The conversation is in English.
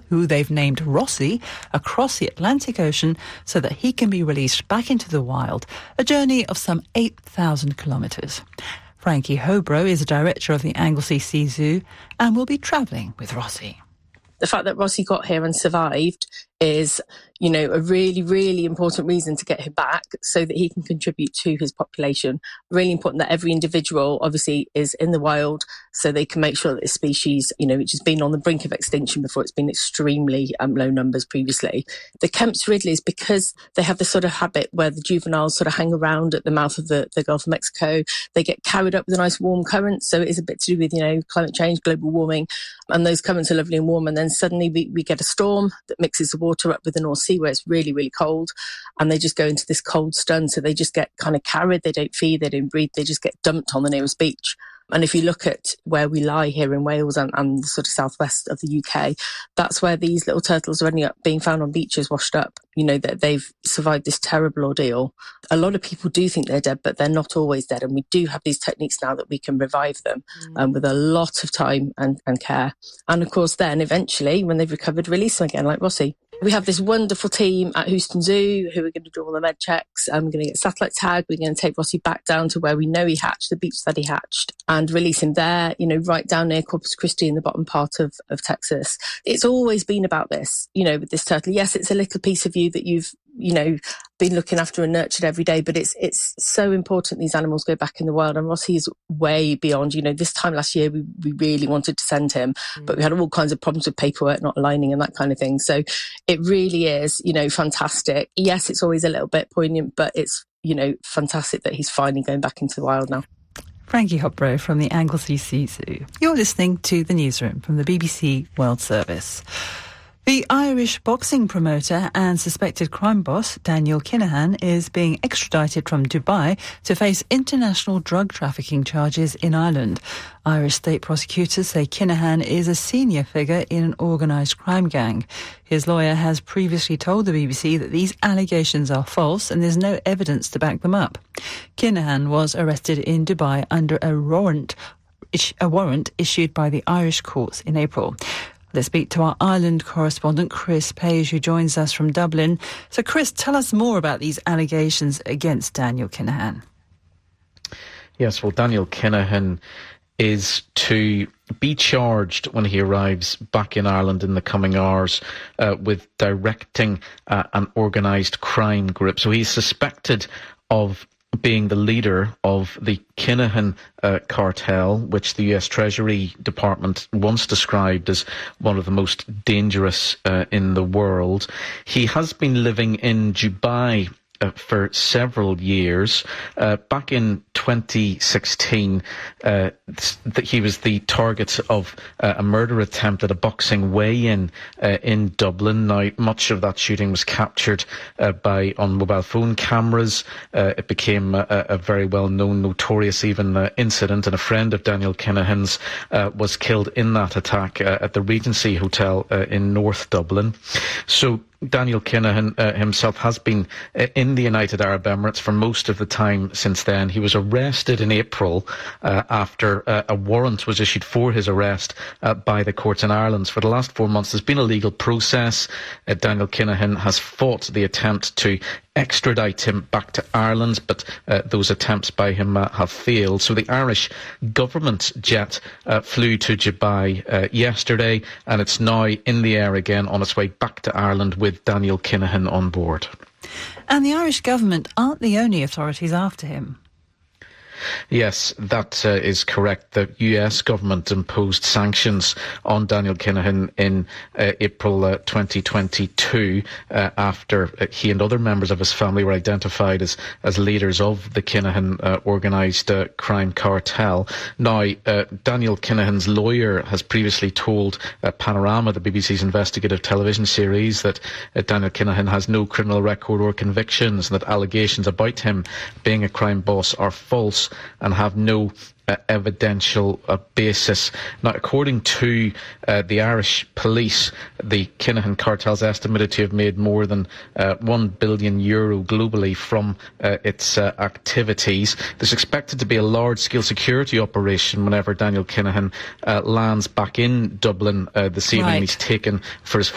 who they've named Rossi, across the Atlantic Ocean so that he can be released back into the wild, a journey of some 8,000 kilometres. Frankie Hobro is the director of the Anglesey Sea Zoo and will be travelling with Rossi. The fact that Rossi got here and survived is, a really, really important reason to get him back so that he can contribute to his population. Really important that every individual obviously is in the wild so they can make sure that this species, which has been on the brink of extinction before, it's been extremely low numbers previously. The Kemp's Ridleys, because they have this sort of habit where the juveniles sort of hang around at the mouth of the Gulf of Mexico, they get carried up with a nice warm current. So it is a bit to do with, climate change, global warming, and those currents are lovely and warm. And then suddenly we get a storm that mixes the water up with the North Sea where it's really, really cold, and they just go into this cold stun. So they just get kind of carried, they don't feed, they don't breathe, they just get dumped on the nearest beach. And if you look at where we lie here in Wales and the sort of southwest of the UK, that's where these little turtles are ending up being found on beaches, washed up, that they've survived this terrible ordeal. A lot of people do think they're dead, but they're not always dead. And we do have these techniques now that we can revive them with a lot of time and care. And of course, then eventually, when they've recovered, release them again, like Rossi. We have this wonderful team at Houston Zoo who are going to do all the med checks. We're going to get satellite tag. We're going to take Rossi back down to where we know he hatched, the beach that he hatched, and release him there, right down near Corpus Christi in the bottom part of Texas. It's always been about this, with this turtle. Yes, it's a little piece of you that you've, been looking after and nurtured every day, but it's so important these animals go back in the wild. And Rossi is way beyond, this time last year, we really wanted to send him, but we had all kinds of problems with paperwork not aligning and that kind of thing. So it really is, fantastic. Yes, it's always a little bit poignant, but it's, fantastic that he's finally going back into the wild now. Frankie Hobro from the Anglesey Sea Zoo. You're listening to The Newsroom from the BBC World Service. The Irish boxing promoter and suspected crime boss, Daniel Kinahan, is being extradited from Dubai to face international drug trafficking charges in Ireland. Irish state prosecutors say Kinahan is a senior figure in an organised crime gang. His lawyer has previously told the BBC that these allegations are false and there's no evidence to back them up. Kinahan was arrested in Dubai under a warrant issued by the Irish courts in April. Let's speak to our Ireland correspondent, Chris Page, who joins us from Dublin. So, Chris, tell us more about these allegations against Daniel Kinahan. Yes, well, Daniel Kinahan is to be charged when he arrives back in Ireland in the coming hours with directing an organised crime group. So he's suspected of being the leader of the Kinahan cartel, which the US Treasury Department once described as one of the most dangerous in the world. He has been living in Dubai for several years. Back in 2016, he was the target of a murder attempt at a boxing weigh-in in Dublin. Now, much of that shooting was captured on mobile phone cameras. It became a very well-known, notorious even incident, and a friend of Daniel Kinahan's was killed in that attack at the Regency Hotel in North Dublin. So Daniel Kinahan himself has been in the United Arab Emirates for most of the time since then. He was arrested in April after a warrant was issued for his arrest by the courts in Ireland. For the last 4 months, there's been a legal process. Daniel Kinahan has fought the attempt to extradite him back to Ireland, but those attempts by him have failed. So the Irish government jet flew to Dubai yesterday, and it's now in the air again on its way back to Ireland with Daniel Kinahan on board. And the Irish government aren't the only authorities after him. Yes, that is correct. The US government imposed sanctions on Daniel Kinahan in April 2022 after he and other members of his family were identified as leaders of the Kinahan organised crime cartel. Now, Daniel Kinahan's lawyer has previously told Panorama, the BBC's investigative television series, that Daniel Kinahan has no criminal record or convictions, and that allegations about him being a crime boss are false and have no evidential basis. Now, according to the Irish police, the Kinahan cartel is estimated to have made more than €1 billion globally from its activities. There's expected to be a large-scale security operation whenever Daniel Kinahan lands back in Dublin this evening. Right. He's taken for his